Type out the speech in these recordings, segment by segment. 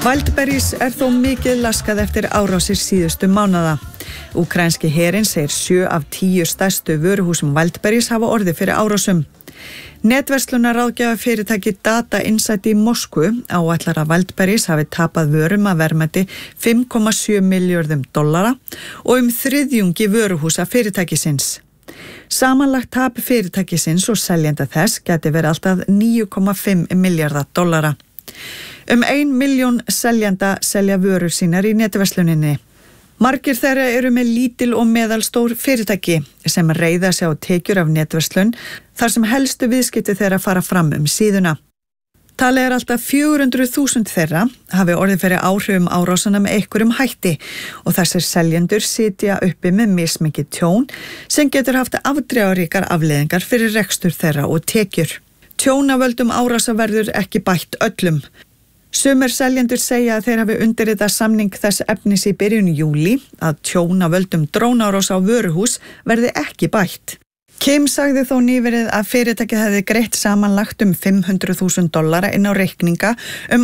Wildberries þó mikið laskað eftir árásir síðustu mánaða. Úkraínski herinn segir 7 af 10 stærstu vöruhúsum Wildberries hafa orðið fyrir árásum. Netverslunaráðgjafa fyrirtæki Data Insight í Moskvu áætlar að Wildberries hafi tapað vörum að verðmæti $5,7 milljörðum og þriðjungi vöruhúsa fyrirtækisins. Samanlagt tap fyrirtækisins og seljenda þess gæti verið alltaf $9,5 milljarða. 1 milljón seljenda selja vörur sínar í netversluninni. Margir þeirra eru með lítil og meðalstór fyrirtæki sem reiða sig á tekjur af netverslun þar sem helstu viðskipti þeirra fara fram síðuna. Talið alltaf 400.000 þeirra hafi orðið fyrir áhrifum árásana með einhverjum hætti og þessir seljendur sitja uppi með mismikið tjón sem getur haft afdrifaríkar afleiðingar fyrir rekstur þeirra og tekjur. Tjón af völdum árása verður ekki bætt öllum. Sumir seljendur segja að þeir hafi undirritað samning þess efnis í byrjun júlí að tjón af völdum drónaárása á vöruhús verði ekki bætt. Kim sagði þó nýverið að fyrirtækið hefði greitt samanlagt $500,000 inn á reikninga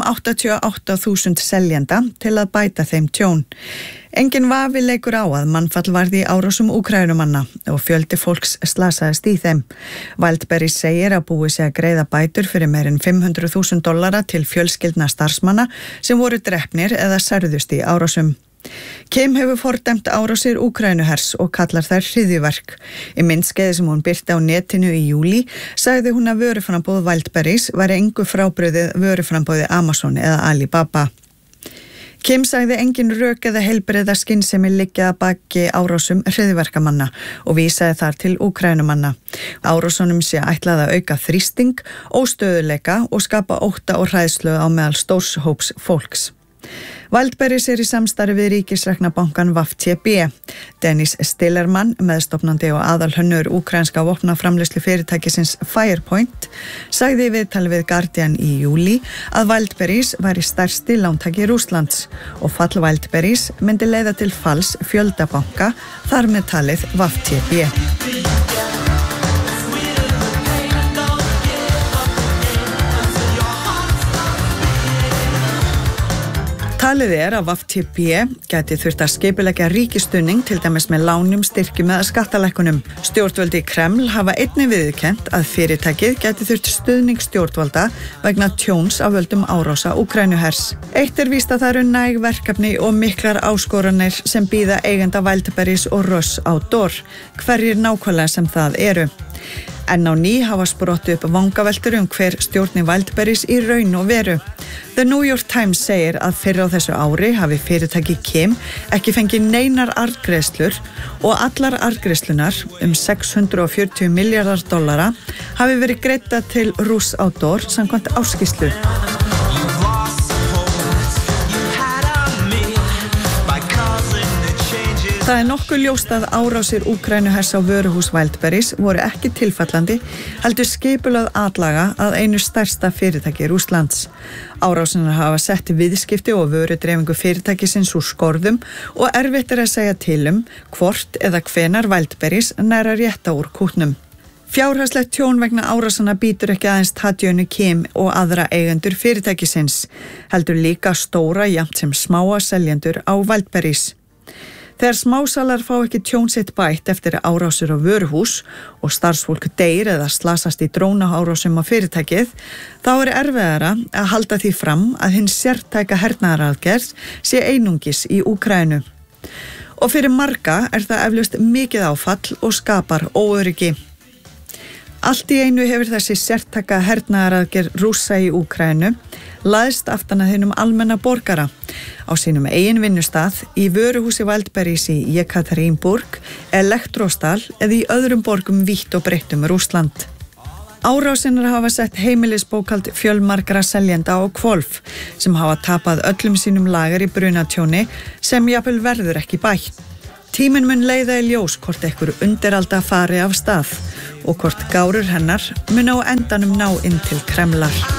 88.000 seljenda til að bæta þeim tjón. Engin vafi leikur á að mannfall varði í árásum Úkraínumanna og fjöldi fólks slasaðist í þeim. Wildberries segir að búið sé að greiða bætur fyrir meir en $500,000 til fjölskyldna starfsmanna sem voru drepnir eða særðust í árásum. Kim hefur fordæmt árásir Úkraínuhers og kallar þær hryðjuverk. Í myndskeiði sem hún birti á netinu í júlí sagði hún að vöruframboð Wildberries væri engu frábrugðið vöruframboði Amazon eða Alibaba. Kim sagði engin rök eða heilbrigða skynsemi liggja að baki árásum hryðjuverkamanna og vísaði þar til Úkraínumanna. Árásunum sé ætlað að auka þrýsting, óstöðuleika og skapa ótta og hræðslu á meðal stórs hóps fólks. Wildberries í samstarfi við ríkisrekna bankan VTB. Dennis Stillermann, meðstofnandi og aðalhönnur úkraínska vopnaframleiðslu fyrirtækisins Firepoint, sagði í viðtali við Guardian í júlí að Wildberries væri stærsti lántaki Rússlands og fall Wildberries myndi leiða til falls fjölda banka, þar með talið VTB. Talið að VTB gæti þurft að skipuleggja ríkisstuðning til dæmis með lánum, styrkjum eða skattalækkunum. Stjórnvöldi í Kreml hafa einnig viðurkennt að fyrirtækið gæti þurft stuðning stjórnvalda vegna tjóns af völdum árása Úkraínuhers. Eitt víst að það eru næg verkefni og miklar áskoranir sem bíða eigenda Wildberries og Rush Outdoor, hverjir nákvæmlega sem það eru. En á ný hafa sprottið upp vangaveltur hver stjórni Wildberries í raun og veru. The New York Times segir að fyrr á þessu ári hafi fyrirtæki Kim ekki fengið neinar arðgreiðslur og allar arðgreiðslunar $640 milljarðar hafi verið greiddar til Rush Outdoor samkvæmt ársskýrslu. Það nokkuð ljóst að árásir Úkraínuhers á vöruhús Wildberries voru ekki tilfallandi, heldur skipulögð atlaga að einu stærsta fyrirtæki Rússlands. Árásinar hafa sett viðskipti og vörudreifingu fyrirtækisins úr skorðum og erfitt að segja til hvort eða hvenar Wildberries nær að rétta úr kútnum. Fjárhagslegt tjón vegna árásana býtur ekki aðeins Tatjanu Kim og aðra eigendur fyrirtækisins, heldur líka stóra jafnt sem smáa seljendur á Wildberries. Þegar smásalar fá ekki tjón sitt bætt eftir árásir á vöruhús og starfsfólk deyr eða slasast í drónaárásum á fyrirtækið, þá erfiðara að halda því fram að hinn sértæka hernaðaraðgerð sé einungis í Úkraínu. Og fyrir marga það eflaust mikið áfall og skapar óöryggi. Allt í einu hefur þessi sértæka hernaðaraðgerð Rússa í Úkraínu laðist aftan að hinum almenna borgara á sínum eigin vinnustað í vöruhúsi Wildberries í Jekaterinburg, Elektrostal eða í öðrum borgum vítt og breytt Rússland. Árásinar hafa sett heimilisbókhald fjölmargra seljenda á hvolf sem hafa tapað öllum sínum lagar í brunatjóni sem jafnvel verður ekki bætt. Tíminn mun leiða í ljós hvort einhver undiralda fari af stað og hvort gárur hennar mun á endanum ná inn til Kremlar.